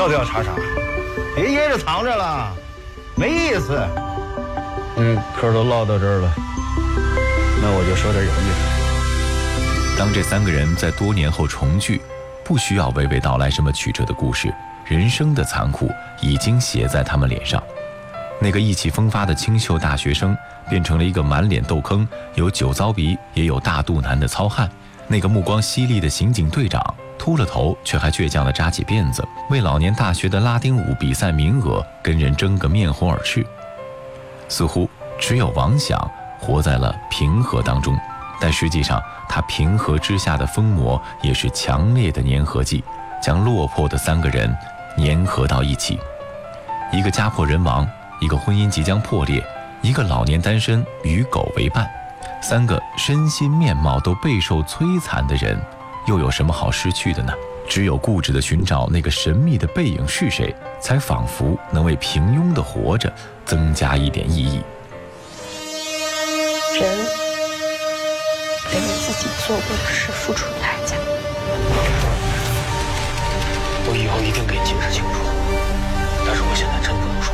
调调查查，别掖着藏着了，没意思。嗑都唠到这儿了，那我就说点有意思。 当这3个人在多年后重聚，不需要娓娓道来什么曲折的故事，人生的残酷已经写在他们脸上。那个意气风发的清秀大学生，变成了一个满脸痘坑、有酒糟鼻也有大肚腩的糙汉；那个目光犀利的刑警队长，秃了头却还倔强地扎起辫子，为老年大学的拉丁舞比赛名额跟人争个面红耳赤。似乎只有王想活在了平和当中，但实际上他平和之下的疯魔也是强烈的粘合剂，将落魄的3个人粘合到一起。一个家破人亡，一个婚姻即将破裂，一个老年单身与狗为伴，3个身心面貌都备受摧残的人，又有什么好失去的呢？只有固执地寻找那个神秘的背影是谁，才仿佛能为平庸的活着增加一点意义。 人得为自己做过的事付出代价。 我以后一定给你解释清楚，但是我现在真不能说。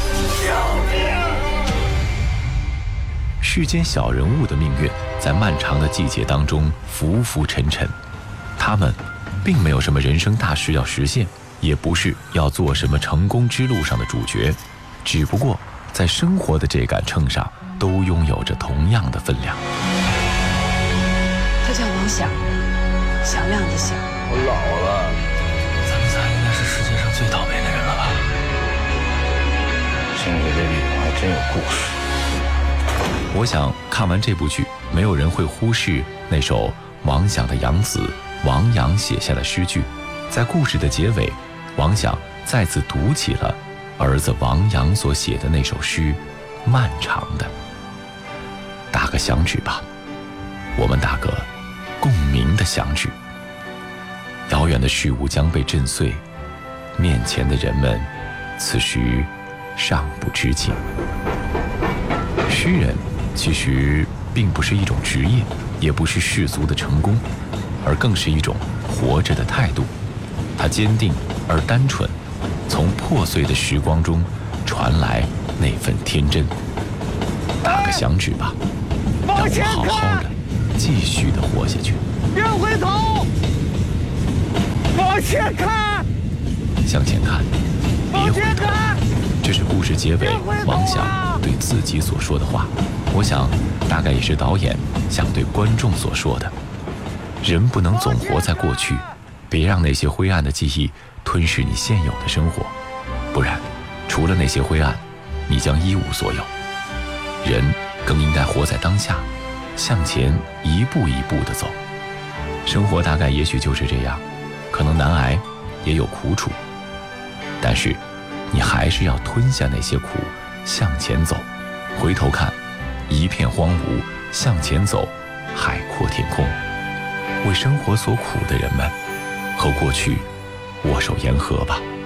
世间小人物的命运在漫长的季节当中浮浮沉沉，他们并没有什么人生大事要实现，也不是要做什么成功之路上的主角，只不过在生活的这杆秤上都拥有着同样的分量。 他叫王想，响亮的响。 我老了， 咱们仨应该是世界上最倒霉的人了吧？ 听着这里头还真有故事。 我想看完这部剧，没有人会忽视那首王想的养子王阳写下的诗句。在故事的结尾，王想再次读起了儿子王阳所写的那首诗，漫长的。打个响指吧，我们打个共鸣的响指。遥远的事物将被震碎，面前的人们此时尚不知情。诗人其实并不是一种职业，也不是世俗的成功，而更是一种活着的态度。它坚定而单纯，从破碎的时光中传来那份天真。打个响指吧，让我们好好的继续的活下去。 别回头，往前看， 向前看，别回头。这是故事结尾王想对自己所说的话，我想大概也是导演想对观众所说的。人不能总活在过去，别让那些灰暗的记忆吞噬你现有的生活，不然除了那些灰暗，你将一无所有。人更应该活在当下，向前一步一步地走。生活大概也许就是这样，可能难挨，也有苦楚，但是你还是要吞下那些苦，向前走。回头看，一片荒芜，向前走，海阔天空。为生活所苦的人们，和过去握手言和吧。